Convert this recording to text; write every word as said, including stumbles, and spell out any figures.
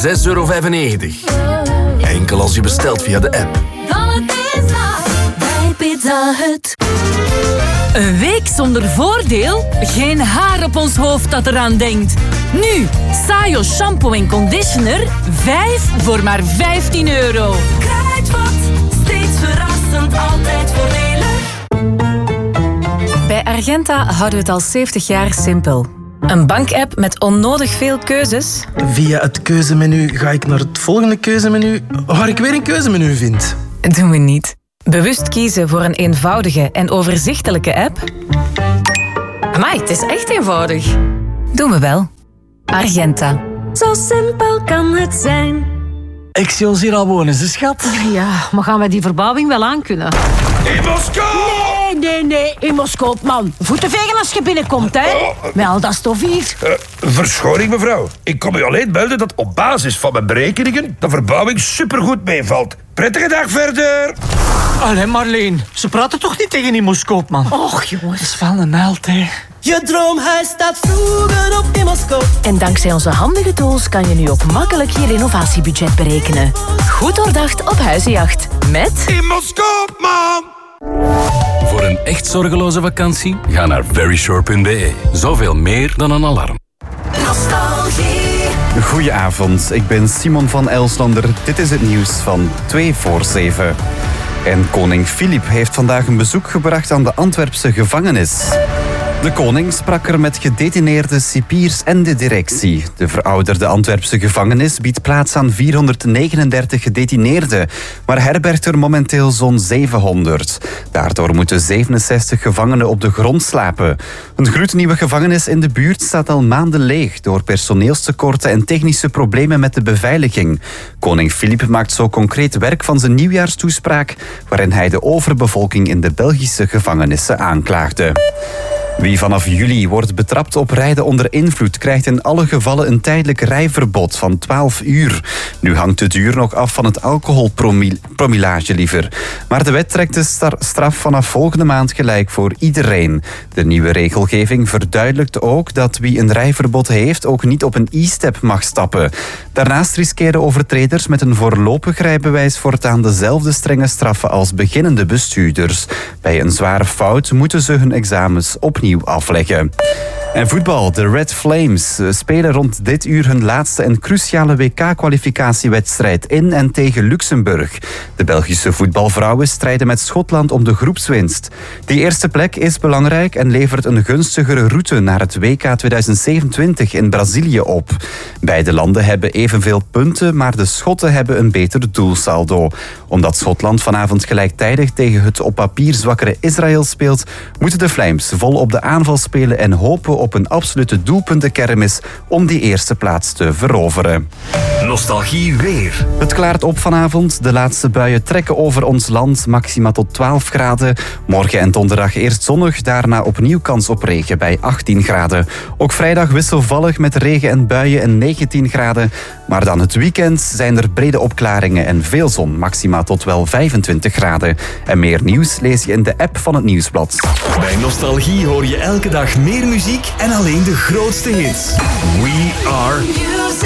zes euro vijfennegentig. Enkel als je bestelt via de app. Van het is waar, bij Pizza Hut. Een week zonder voordeel? Geen haar op ons hoofd dat eraan denkt. Nu, Sayo shampoo en conditioner, vijf voor maar vijftien euro. Kruidvat, steeds verrassend, altijd voordelig. Bij Argenta houden we het al zeventig jaar simpel. Een bankapp met onnodig veel keuzes. Via het keuzemenu ga ik naar het volgende keuzemenu, waar ik weer een keuzemenu vind. Doen we niet. Bewust kiezen voor een eenvoudige en overzichtelijke app? Amai, het is echt eenvoudig. Doen we wel. Argenta. Zo simpel kan het zijn. Ik zie ons hier al wonen, ze schat. Ja, maar gaan wij die verbouwing wel aankunnen? Immoscoop! Nee, nee, nee, Immoscoop, man. Voeten vegen als je binnenkomt, hè. Met al dat stof hier. Uh, verschoning, mevrouw. Ik kom u alleen melden dat op basis van mijn berekeningen de verbouwing supergoed meevalt. Prettige dag verder. Allee, Marleen, ze praten toch niet tegen Immoscoop, man? Och, jongens. Dat is wel een held, hè. Je droomhuis staat vroeger op Immoscoop. En dankzij onze handige tools kan je nu ook makkelijk je renovatiebudget berekenen. Goed doordacht op huizenjacht. Met Immoscoop, man! Voor een echt zorgeloze vakantie, ga naar veryshore punt b e. Zoveel meer dan een alarm. Nostalgie. Goedenavond, ik ben Simon van Elslander. Dit is het nieuws van twee voor zeven. En koning Filip heeft vandaag een bezoek gebracht aan de Antwerpse gevangenis. De koning sprak er met gedetineerde cipiers en de directie. De verouderde Antwerpse gevangenis biedt plaats aan vierhonderdnegenendertig gedetineerden, maar herbergt er momenteel zo'n zevenhonderd. Daardoor moeten zevenenzestig gevangenen op de grond slapen. Een gloednieuwe gevangenis in de buurt staat al maanden leeg door personeelstekorten en technische problemen met de beveiliging. Koning Filip maakt zo concreet werk van zijn nieuwjaarstoespraak, waarin hij de overbevolking in de Belgische gevangenissen aanklaagde. Wie vanaf juli wordt betrapt op rijden onder invloed krijgt in alle gevallen een tijdelijk rijverbod van twaalf uur. Nu hangt de duur nog af van het alcoholpromillage liever. Maar de wet trekt de straf vanaf volgende maand gelijk voor iedereen. De nieuwe regelgeving verduidelijkt ook dat wie een rijverbod heeft ook niet op een e-step mag stappen. Daarnaast riskeren overtreders met een voorlopig rijbewijs voortaan dezelfde strenge straffen als beginnende bestuurders. Bij een zware fout moeten ze hun examens opnieuw afleggen. En voetbal. De Red Flames spelen rond dit uur hun laatste en cruciale W K-kwalificatiewedstrijd in en tegen Luxemburg. De Belgische voetbalvrouwen strijden met Schotland om de groepswinst. Die eerste plek is belangrijk en levert een gunstigere route naar het W K tweeduizend zevenentwintig in Brazilië op. Beide landen hebben evenveel punten, maar de Schotten hebben een beter doelsaldo. Omdat Schotland vanavond gelijktijdig tegen het op papier zwakkere Israël speelt, moeten de Flames vol op de aanval spelen en hopen op een absolute doelpuntenkermis om die eerste plaats te veroveren. Nostalgie weer. Het klaart op vanavond. De laatste buien trekken over ons land, maxima tot twaalf graden. Morgen en donderdag eerst zonnig, daarna opnieuw kans op regen bij achttien graden. Ook vrijdag wisselvallig met regen en buien en negentien graden. Maar dan het weekend zijn er brede opklaringen en veel zon, maxima tot wel vijfentwintig graden. En meer nieuws lees je in de app van het Nieuwsblad. Bij Nostalgie hoor je elke dag meer muziek en alleen de grootste hits. We are